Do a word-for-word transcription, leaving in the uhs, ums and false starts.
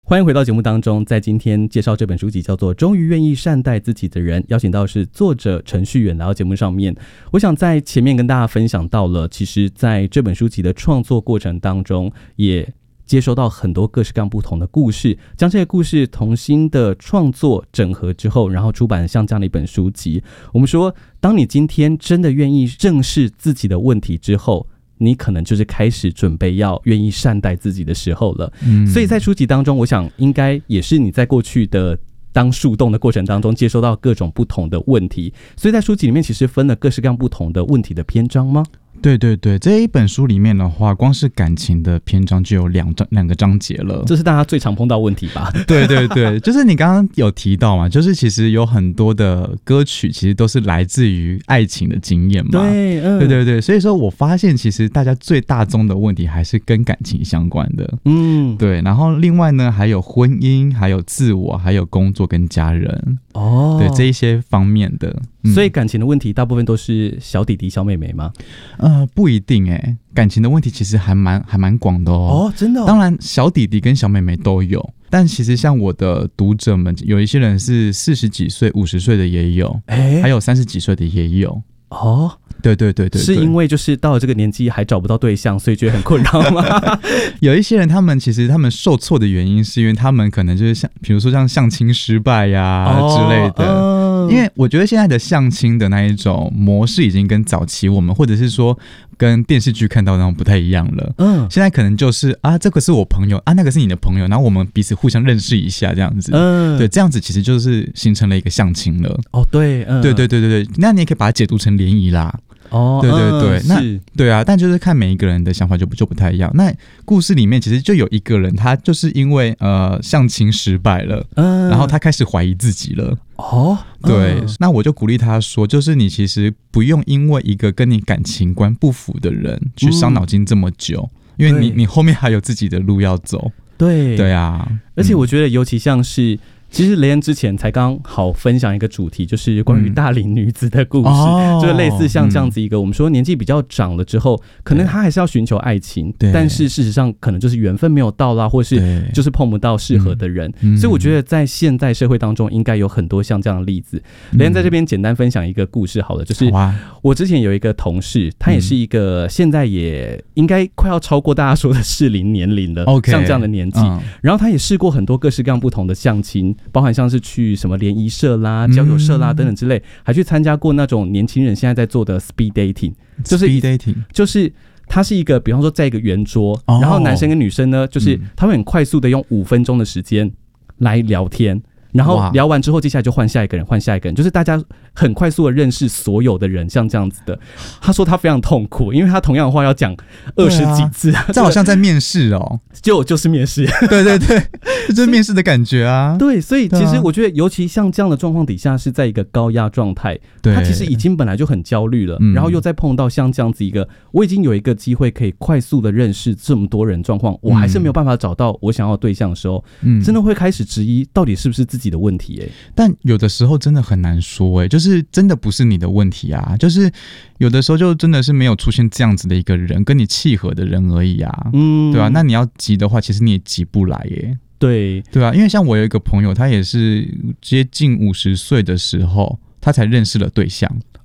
欢迎回到节目当中，在今天介绍这本书籍叫做《终于愿意善待自己的人》，邀请到是作者陈旭远来到节目上面。我想在前面跟大家分享到了，其实在这本书籍的创作过程当中，也接收到很多各式各样不同的故事，将这些故事重新的创作整合之后，然后出版像这样的一本书籍。我们说，当你今天真的愿意正视自己的问题之后，你可能就是开始准备要愿意善待自己的时候了。嗯，所以在书籍当中，我想应该也是你在过去的当树洞的过程当中接收到各种不同的问题，所以在书籍里面其实分了各式各样不同的问题的篇章吗？ 对对对，这一本书里面的话，光是感情的篇章就有两章两个章节了， 这是大家最常碰到问题吧？ 对对对，就是你刚刚有提到嘛，就是其实有很多的歌曲其实都是来自于爱情的经验嘛。 对，嗯， 对对对，所以说我发现其实大家最大宗的问题还是跟感情相关的。嗯，对，然后另外呢，还有婚姻，还有自我，还有工作跟家人。哦，对，这一些方面的。嗯、 所以感情的问题大部分都是小弟弟小妹妹吗？ 呃，不一定哎、欸，感情的问题其实还蛮还蛮广的哦。 哦，真的、哦？ 当然，小弟弟跟小妹妹都有，但其实像我的读者们，有一些人是四十几岁、五十岁的也有，欸、还有三十几岁的也有。哦。对对对 对, 对， 是因为就是到了这个年纪还找不到对象，所以觉得很困扰吗？ 有一些人，他们其实他们受挫的原因是因为他们可能就是像，比如说像相亲失败呀、啊哦、之类的、嗯。因为我觉得现在的相亲的那一种模式已经跟早期我们或者是说跟电视剧看到的那种不太一样了。嗯，现在可能就是啊，这个是我朋友啊，那个是你的朋友，然后我们彼此互相认识一下这样子。嗯，对，这样子其实就是形成了一个相亲了。 哦，对，嗯， 对对对对对，那你也可以把它解读成联谊啦。哦，对对对，嗯、那对啊，但就是看每一个人的想法就不就不太一样。那故事里面其实就有一个人，他就是因为呃相亲失败了，嗯，然后他开始怀疑自己了。哦，对，嗯、那我就鼓励他说，就是你其实不用因为一个跟你感情观不符的人去伤脑筋这么久，嗯、因为你你后面还有自己的路要走。对对啊， 而且我觉得尤其像是。其实雷恩之前才刚好分享一个主题，就是关于大龄女子的故事，嗯、就是类似像这样子一个，嗯、我们说年纪比较长了之后，可能她还是要寻求爱情，但是事实上可能就是缘分没有到啦，或是就是碰不到适合的人，嗯、所以我觉得在现代社会当中，应该有很多像这样的例子。嗯、雷恩在这边简单分享一个故事好了，就是我之前有一个同事，他也是一个现在也应该快要超过大家说的适龄年龄了，嗯、像这样的年纪，嗯、然后他也试过很多各式各样不同的相亲。包含像是去什么联谊社啦、交友社啦等等之类，还去参加过那种年轻人现在在做的 speed dating， 就是 speed dating， 就是它是一个，比方说在一个圆桌，哦、然后男生跟女生呢，就是他会很快速的用五分钟的时间来聊天。然后聊完之后，接下来就换下一个人，换下一个人，就是大家很快速的认识所有的人，像这样子的。他说他非常痛苦，因为他同样的话要讲二十几次，啊、 这好像在面试哦， 就就是面试， 对对对，就是面试的感觉啊。 对，所以其实我觉得，尤其像这样的状况底下，是在一个高压状态，他其实已经本来就很焦虑了，然后又再碰到像这样子一个，我已经有一个机会可以快速的认识这么多人状况，我还是没有办法找到我想要的对象的时候，嗯、真的会开始质疑到底是不是自己的问题、欸、 但有的时候真的很难说、欸、就是真的不是你的问题啊，就是有的时候就真的是没有出现这样子的一个人跟你契合的人而已啊，嗯，对吧、啊？那你要急的话，其实你也急不来耶、欸。 对对啊，因为像我有一个朋友，他也是接近五十岁的时候，他才认识了对象。